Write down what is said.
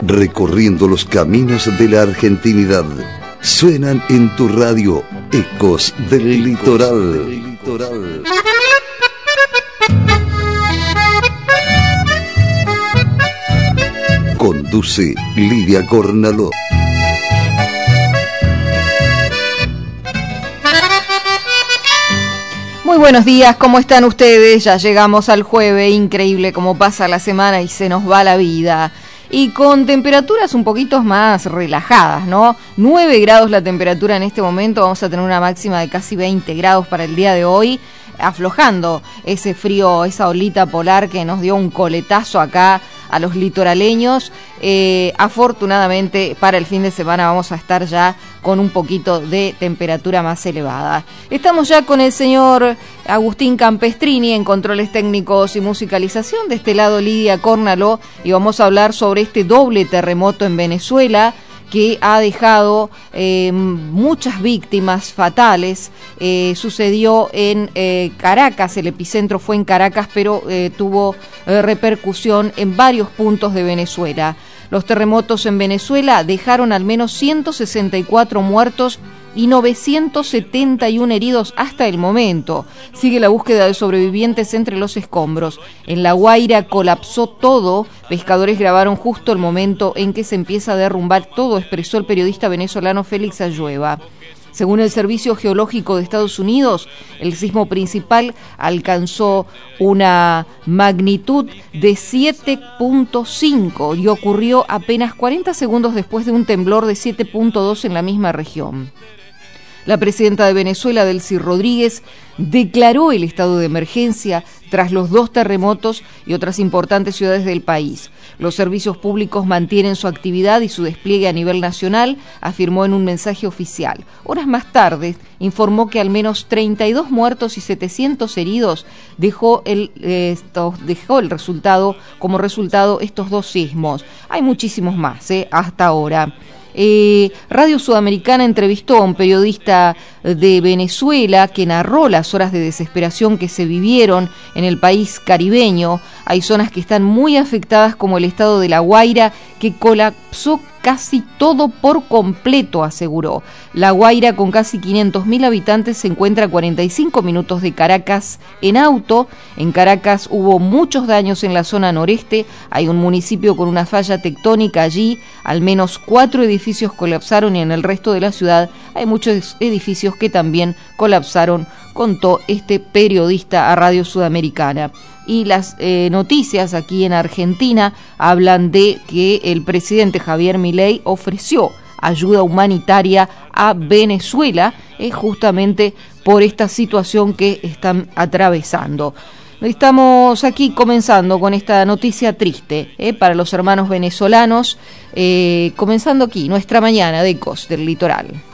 recorriendo los caminos de la argentinidad. Suenan en tu radio Ecos del Litoral. Conduce Lidia Cornaló. Muy buenos días, ¿cómo están ustedes? Ya llegamos al jueves, increíble cómo pasa la semana y se nos va la vida. Y con temperaturas un poquito más relajadas, ¿no? 9 grados la temperatura en este momento, vamos a tener una máxima de casi 20 grados para el día de hoy, aflojando ese frío, esa olita polar que nos dio un coletazo acá a los litoraleños. Afortunadamente para el fin de semana vamos a estar ya con un poquito de temperatura más elevada. Estamos ya con el señor Agustín Campestrini en controles técnicos y musicalización, de este lado Lidia Cornaló, y vamos a hablar sobre este doble terremoto en Venezuela que ha dejado muchas víctimas fatales. Sucedió en Caracas, el epicentro fue en Caracas, pero tuvo repercusión en varios puntos de Venezuela. Los terremotos en Venezuela dejaron al menos 164 muertos y 971 heridos hasta el momento. Sigue la búsqueda de sobrevivientes entre los escombros. En La Guaira colapsó todo. Pescadores grabaron justo el momento en que se empieza a derrumbar todo, expresó el periodista venezolano Félix Ayueva. Según el Servicio Geológico de Estados Unidos, el sismo principal alcanzó una magnitud de 7.5 y ocurrió apenas 40 segundos después de un temblor de 7.2 en la misma región. La presidenta de Venezuela, Delcy Rodríguez, declaró el estado de emergencia tras los 2 terremotos y otras importantes ciudades del país. Los servicios públicos mantienen su actividad y su despliegue a nivel nacional, afirmó en un mensaje oficial. Horas más tarde, informó que al menos 32 muertos y 700 heridos dejó el resultado como resultado estos 2 sismos. Hay muchísimos más, hasta ahora. Radio Sudamericana entrevistó a un periodista de Venezuela que narró las horas de desesperación que se vivieron en el país caribeño. Hay zonas que están muy afectadas, como el estado de La Guaira, que colapsó casi todo por completo, aseguró. La Guaira, con casi 500.000 habitantes, se encuentra a 45 minutos de Caracas en auto. En Caracas hubo muchos daños en la zona noreste. Hay un municipio con una falla tectónica allí. Al menos 4 edificios colapsaron y en el resto de la ciudad hay muchos edificios que también colapsaron, contó este periodista a Radio Sudamericana. Y las noticias aquí en Argentina hablan de que el presidente Javier Milei ofreció ayuda humanitaria a Venezuela, justamente por esta situación que están atravesando. Estamos aquí comenzando con esta noticia triste para los hermanos venezolanos, comenzando aquí nuestra mañana de Ecos del Litoral.